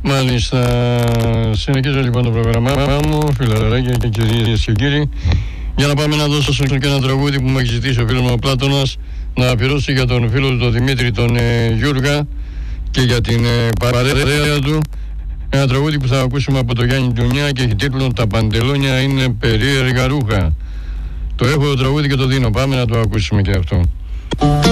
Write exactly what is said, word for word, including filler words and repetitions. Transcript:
Μάλιστα, συνεχίζω λοιπόν το πρόγραμμά μου, φιλαράκια και κυρίες και κύριοι, για να πάμε να δώσω και ένα τραγούδι που μου έχει ζητήσει ο φίλος μου ο Πλάτωνας να αφιερώσει για τον φίλο του τον Δημήτρη τον ε, Γιούργα και για την ε, παρέα του. Ένα τραγούδι που θα ακούσουμε από το Γιάννη Τουνιά και έχει τίτλο «Τα παντελόνια είναι περίεργα ρούχα». Το έχω το τραγούδι και το δίνω, πάμε να το ακούσουμε και αυτό.